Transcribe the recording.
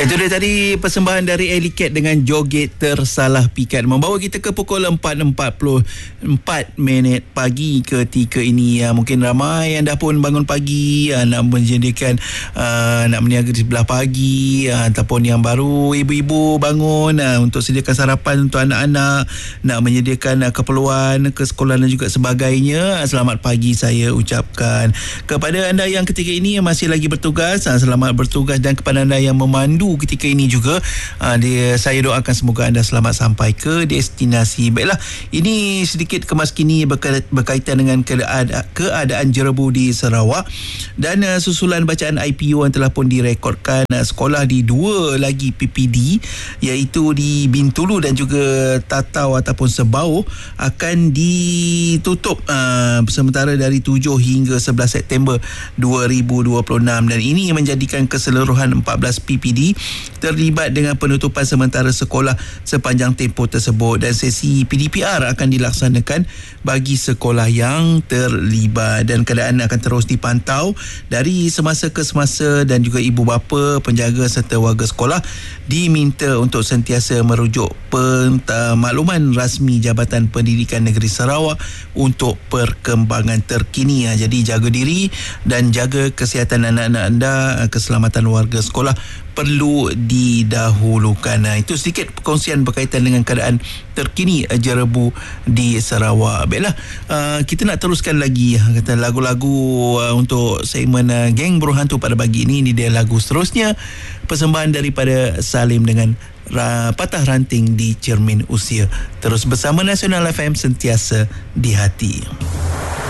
Itu dia tadi persembahan dari Ellie dengan Joget Tersalah Pikat, membawa kita ke pukul 4.44 pagi ketika ini. Mungkin ramai yang dah pun bangun pagi, nak menyediakan nak berniaga di sebelah pagi, ataupun yang baru ibu-ibu bangun untuk sediakan sarapan untuk anak-anak, nak menyediakan keperluan ke sekolah dan juga sebagainya. Selamat pagi saya ucapkan kepada anda yang ketika ini masih lagi bertugas. Selamat bertugas, dan kepada anda yang memandu ketika ini juga, saya doakan semoga anda selamat sampai ke destinasi. Baiklah, ini sedikit kemas kini berkaitan dengan keadaan jerebu di Sarawak, dan susulan bacaan IPU yang telah pun direkodkan sekolah di dua lagi PPD, iaitu di Bintulu dan juga Tatau ataupun Sebau, akan ditutup sementara dari 7 hingga 11 September 2026, dan ini menjadikan keseluruhan 14 PPD terlibat dengan penutupan sementara sekolah sepanjang tempoh tersebut, dan sesi PDPR akan dilaksanakan bagi sekolah yang terlibat, dan keadaan akan terus dipantau dari semasa ke semasa, dan juga ibu bapa, penjaga serta warga sekolah diminta untuk sentiasa merujuk makluman rasmi Jabatan Pendidikan Negeri Sarawak untuk perkembangan terkini. Jadi jaga diri dan jaga kesihatan anak-anak anda, keselamatan warga sekolah perlu didahulukan. Itu sedikit perkongsian berkaitan dengan keadaan terkini jerebu di Sarawak. Baiklah, kita nak teruskan lagi kata lagu-lagu untuk segmen Geng Burung Hantu pada pagi ini. Ini dia lagu seterusnya, persembahan daripada Salim dengan Patah Ranting di Cermin Usia. Terus bersama Nasional FM, sentiasa di hati.